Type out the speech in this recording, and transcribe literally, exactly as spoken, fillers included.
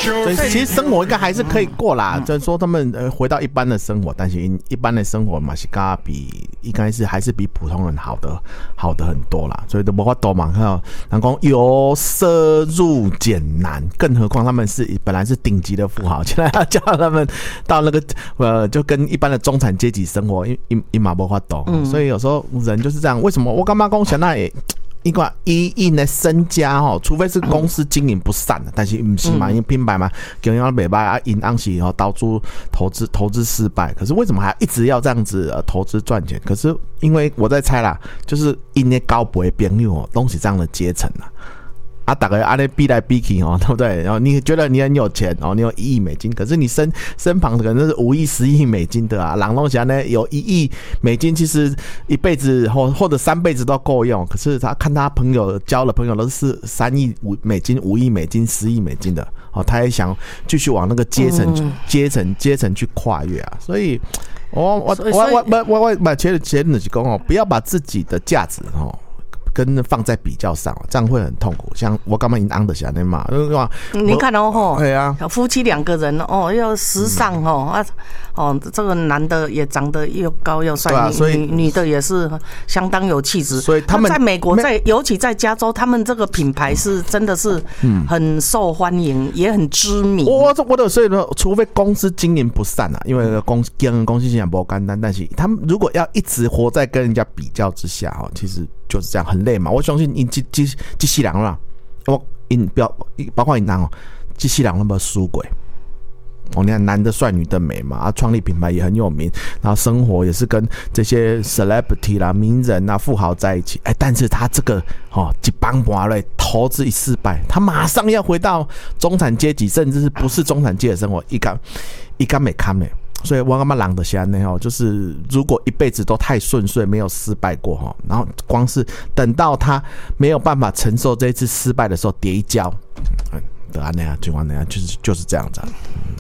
所以其实生活应该还是可以过啦，就是说他们呃回到一般的生活，但是一般的生活嘛是嘎比应该是还是比普通人好的好的很多啦，所以都没法度嘛。看到人讲由奢入俭难，更何况他们是本来是顶级的富豪，现在要叫他们到那个呃就跟一般的中产阶级生活，因因因嘛没法度，所以有时候人就是这样。为什么我干嘛讲现在也？一个一亿的身家吼，除非是公司经营不善的，但是不是嘛？因为品牌嘛，经营袂歹啊，银行是吼导致投资投资失败。可是为什么还一直要这样子呃投资赚钱？可是因为我在猜啦，就是因为高辈朋友哦，都是这样的阶层啦。啊，大家安尼比来比去哦，对不对？然后你觉得你很有钱哦，你有一亿美金，可是你身身旁可能是五亿、十亿美金的啊。朗东侠呢有一亿美金，其实一辈子或或者三辈子都够用。可是他看他朋友交的朋友都是三亿五美金、五亿美金、十亿美金的哦，他也想继续往那个阶层、嗯、阶层、阶层去跨越啊。所以，我我我我我我我我觉得结论就是讲哦，不要把自己的价值哦。跟放在比较上，这样会很痛苦。像我刚刚银行的下面嘛， 你看哦吼， 对啊， 夫妻两个人哦，要时尚哦、嗯、啊哦，这个男的也长得又高又帅，啊、所以女女的也是相当有气质。 所以他们在美国，在尤其在加州，他们这个品牌是真的是很受欢迎，嗯、也很知名。 我我的所以说，除非公司经营不善啊，因为公经营公司经营不简单，但是他们如果要一直活在跟人家比较之下哦，其实。就是这样很累嘛，我相信你这这这世人啦，我因不要包括你男哦，这世人那么输鬼哦，你看男的帅，女的美嘛，啊，创立品牌也很有名，然后生活也是跟这些 celebrity 啦、名人啊、富豪在一起，哎，但是他这个哦一帮盘嘞，投资一失败，他马上要回到中产阶级，甚至是不是中产阶级的生活，一干一干没看嘞。所以我感觉人就是这样，就是如果一辈子都太顺遂，没有失败过，然后光是等到他没有办法承受这一次失败的时候跌一跤，嗯，就这样，就这样，就是就是这样子。